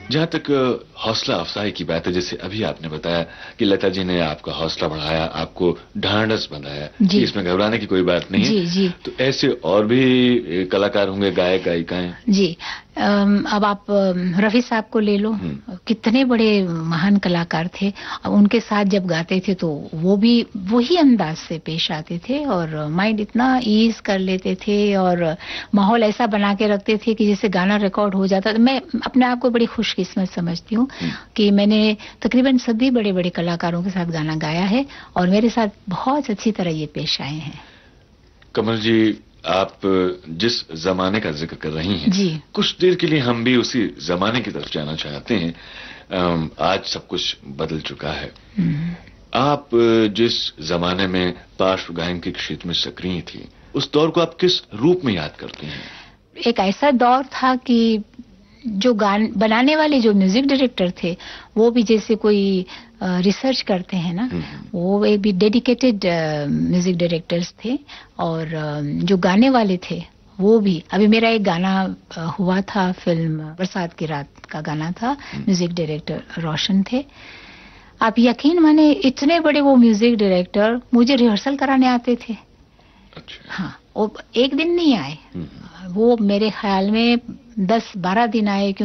जहाँ तक हौसला अफजाई की बात है, जैसे अभी आपने बताया कि लता जी ने आपका हौसला बढ़ाया, आपको ढांढस बंधाया कि इसमें घबराने की कोई बात नहीं है। जी जी। तो ऐसे और भी कलाकार होंगे, गायक गायिकाएं। जी। अब आप रफी साहब को ले लो, कितने बड़े महान कलाकार थे। अब उनके साथ जब गाते थे तो वो भी वही अंदाज से पेश आते थे और माइंड इतना ईज कर लेते थे और माहौल ऐसा बना के रखते थे कि जैसे गाना रिकॉर्ड हो जाता। तो मैं अपने आप को बड़ी खुशकिस्मत समझती हूँ कि मैंने तकरीबन सभी बड़े बड़े कलाकारों के साथ गाना गाया है और मेरे साथ बहुत अच्छी तरह ये पेश आए हैं। कमल जी, आप जिस जमाने का जिक्र कर रही हैं, जी, कुछ देर के लिए हम भी उसी जमाने की तरफ जाना चाहते हैं। आज सब कुछ बदल चुका है। आप जिस जमाने में पार्श्व गायन के क्षेत्र में सक्रिय थी, उस दौर को आप किस रूप में याद करती हैं? एक ऐसा दौर था कि जो गान बनाने वाले जो म्यूजिक डायरेक्टर थे वो भी जैसे कोई रिसर्च करते हैं ना, वो एक भी डेडिकेटेड म्यूजिक डायरेक्टर्स थे और जो गाने वाले थे वो भी। अभी मेरा एक गाना हुआ था, फिल्म बरसात की रात का गाना था, म्यूजिक डायरेक्टर रोशन थे। आप यकीन माने इतने बड़े वो म्यूजिक डायरेक्टर मुझे रिहर्सल कराने आते थे। अच्छा। हाँ, वो एक दिन नहीं आए, वो मेरे ख्याल में 10-12 दिन आए।